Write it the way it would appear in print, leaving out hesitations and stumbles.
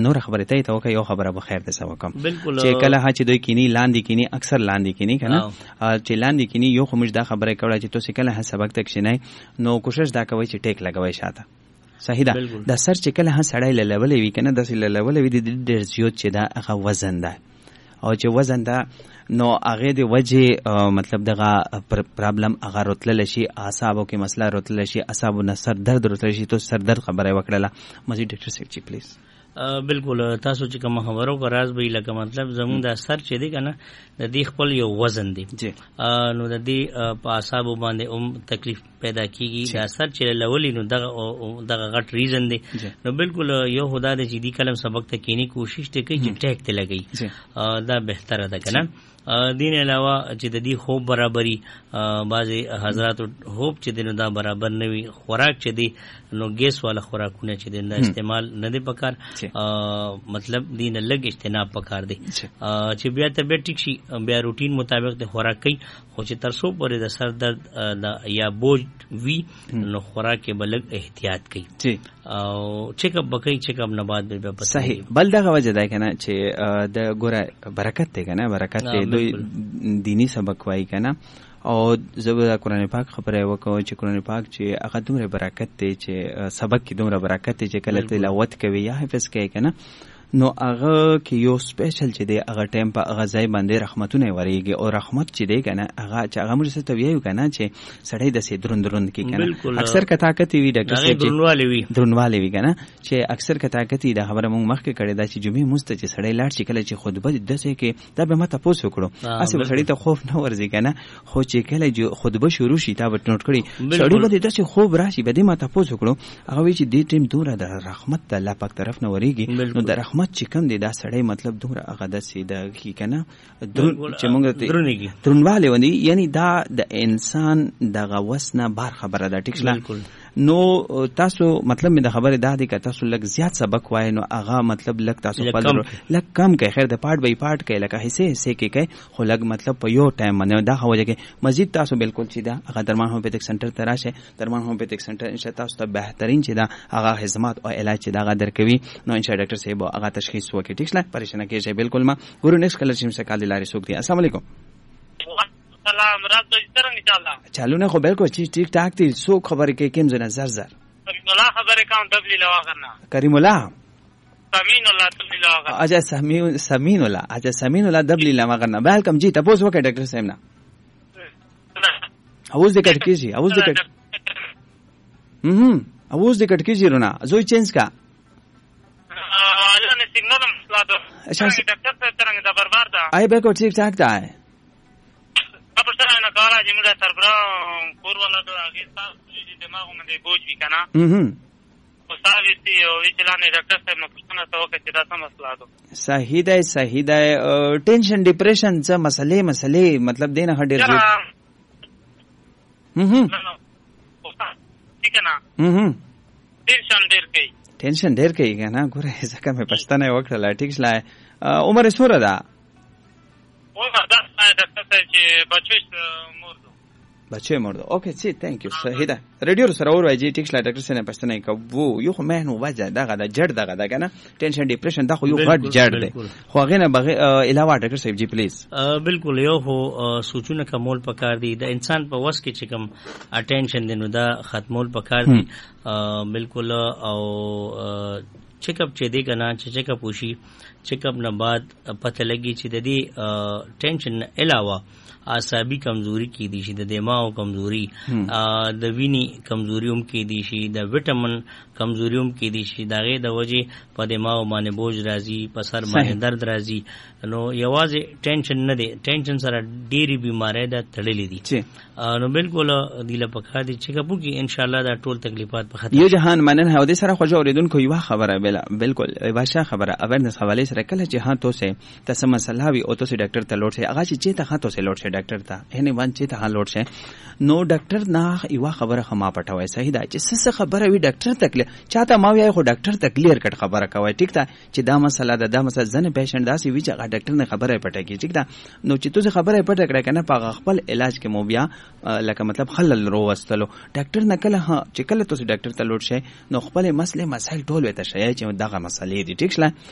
نور خبره ته ته یو خبره به خیر ده سبا کوم بالکل چې کله چې دوی کینی لاندې کینی اکثر لاندې کینی کنه چې لاندې کینی یو خو موږ دا خبره کوله چې تاسو کله سبق تک شنه نو کوشش دا کوي چې ټیک لګوي شاته صحیح ده د سر چې کله سړی لولې وی کنه د سړی لولې وی د ډیر زیات چې دا هغه وزن ده او چې وزن ده نو هغه د وجه مطلب دغه پرابلم هغه رتل شي اعصابو کې مسله رتل شي اعصابو نه سر درد رتل شي تو سر درد خبره وکړه مزید ډاکټر صاحب چی پلیز بالکل تاسو چې کوم خبرو کو راز به لکه مطلب زمون د سر چې دی کنه د دې خپل یو وزن دی نو د دې په اعصابو باندې تکلیف پیدا کیږي د سر چې لولي نو دغه غټ ریزن دی نو بالکل یو خدا د جدي کلم سبق ته کینی کوشش ته کوي چې ټیک ته لګي دا بهتره ده کنه دین علاوه چې د دې خوب برابرۍ بعضی حضرات خوب چې دینو دا برابر نه وي خوراک چې دی نو ګیس والا خوراکونه چې دین استعمال نه دی پکار مطلب دین لګ اجتناب پکار دی چې بیا طبیعت ټیک شي بیا روټین مطابق د خوراک کوي خو چې تر څو پورې د سر درد یا بوج وی نو خوراک کې بلګ احتیاط کوي او چیک اپ بکای چیک اپ نه بعد به صحیح بل دغه وجه ده کنه چې د ګوره برکت ته کنه برکت ته دوی دینی سبق وای کنه او زبر قرآن پاک خبره وکړو چې قرآن پاک چې هغه دومره برکت ته چې سبق کې دومره برکت ته چې کله تلاوت کوي یا حفظ کوي کنه نو هغه کې یو سپیشل چې دی هغه ټایم په هغه ځای باندې رحمتونه وریږي او رحمت چې دی کنه هغه چې هغه موږ څه ته ویو کنه چې سړی د سي دروند کې کنه اکثر کته کتی وی ډاکټر صاحب درنواله وی کنه چې اکثر کته کتی د خبره موږ مخکې کړی دا چې جمعې مست چې سړی لاړ چې کله چې خطبه د څه کې دا به ماته پوسو کړو اسه سړی ته خوف نه ورځي کنه خو چې کله چې خطبه شروع شي تا به نوٹ کړی سړی به د څه خوب راشي به دې ماته پوسو کړو هغه وی چې دې ټیم دوره د رحمت د الله پاک طرف نه وریږي نو د رحمت چې دی دا سړی مطلب دومره هغه داسې د کی کنه چې موږ درنواله ونی یعنی دا د انسان دغه وسنه بار خبره ده ټیک شله نو تاسو مطلب مې د خبره ده دی که تاسو لږ زیات سبق وای نو هغه مطلب لږ تاسو په لږ کم کوي خیر د پارت به پارت کوي لکه حصے کې کوي خو لږ مطلب په یو ټایم باندې دا هوځي کې مزید تاسو بالکل چې دا هغه درمان هومیوپیتک سنټر ته راشه درمان هومیوپیتک سنټر ان شاء الله تاسو ته بهترین چې دا هغه خدمات او علاج چې دا غدر کوي نو ان شاء الله ډاکټر صاحب هغه تشخیص وکړي ټیک شله پریشان کیږي بالکل ما ګورو نیکسٹ کلر چې مسه کال لاري سوق دي السلام علیکم سلام راز دې ان شاء الله چالو نه خو بالکل ٹھیک ٹھاک دي سو خبره کې کیم زنه زر کریم الله خبره کوم دبلی لوا کرنا کریم الله سمین الله دبلی لوا کرنا اجا سمین الله دبلی لوا کرنا ویلکم جی تاسو وکړه ډاکټر صاحب نه اوس دې کټ کیږي اوس دې کټ کیږي رونه زوی چینج کا نه سیګنال مسلا دو ډاکټر صاحب څنګه دا برباد ده آی به کو ٹھیک ٹھاک ده په څه نه کارا چې موږ سربرا کور ولا د هغه تاسو چې دماغ باندې بوج وی کنه او تاسو یې او چې لاندې ډاکټر صاحب نو پوښتنه تا وکړه چې دا څه مسله ده صحیح ده ټینشن ډیپریشن څه مسلې مطلب دینه هډیر ټینشن ډیر کوي کنه ګوره ځکه مې پښتنه وکړه ټیک شله عمر سوره ده بچه مرده اوکې سی ثانک یو صحیح ده ریډیو سره اور وایي ټیک شله ډاکټر سره پښتنه کوو یو خو مهنو وجه دغه د جړ دغه ده کنه ټینشن ډیپریشن دا خو یو غټ جړ دی خو هغه نه علاوه ډاکټر صاحب جی پلیز بالکل یو هو سوچونه کومول پکار دي د انسان په وس کې چې کوم اټینشن دینو دا ختمول پکار دي بالکل او چیک اپ چې دی کنه چې چیک اپ وشي چیک اپ نه بعد پته لګي چې د دې ټینشن علاوه اعصابي کمزوري کې دي شي د دماغ کمزوري د ویني کمزوري هم کې دي شي د وټامین کمزوري هم کې دي شي دغه د وجه په دماغ باندې بوج راځي په سر باندې درد راځي نو یوازې ټینشن نه دی ټینشن سره ډېری بیماری ده تړلې دي نو بالکل دیله پکا دي چې کبو کې ان شاء الله دا ټول تکلیفات په ختم یو جهان منن هودي سره خو اوریدونکو یو خبره بالکل واشه خبره اویرنس حواله سره کله جهان تو سه تاسو مسله وی او تاسو ډاکټر ته لوټ شي هغه چې ته تو سه لوټ شي ډاکټر ته هنه باندې ته لوټ شي نو ډاکټر نه یو خبره خما پټوي صحیح ده چې څه خبره وی ډاکټر تکلیف چاته ما وی خو ډاکټر ته کلیر کټ خبره کوي ټیک ده چې دا مسله ده دا مسله ځنه پیشنټ داسي وی چې ډاکټر نه خبره پټه کی ټیک ده نو چې تاسو خبره پټه کړه کنه په خپل علاج کې مو بیا لکه مطلب خلل رو وستلو ډاکټر نه کله چې کله تاسو ډاکټر ته لوټ شئ نو خپل مسائل ټول وته شي چې دغه مسلې دي ټیک شله